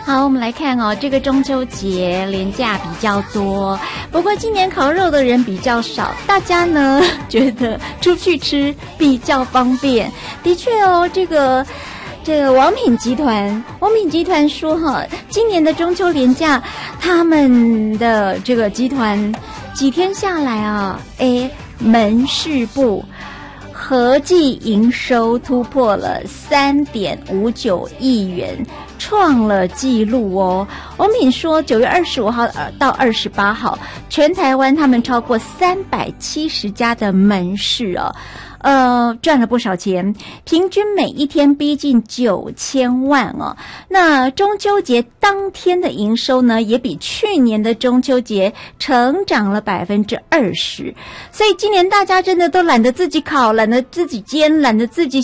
好，我们来看哦，这个中秋节连假比较多，不过今年烤肉的人比较少，大家呢觉得出去吃比较方便。的确哦，这个王品集团说哈，今年的中秋连假，他们的这个集团几天下来啊，门市部合计营收突破了3.59亿元，创了纪录哦。王品说9月25号到28号，全台湾他们超过370家的门市哦。赚了不少钱，平均每一天逼近9000万哦。那中秋节当天的营收呢，也比去年的中秋节成长了20%。所以今年大家真的都懒得自己烤，懒得自己煎，懒得自己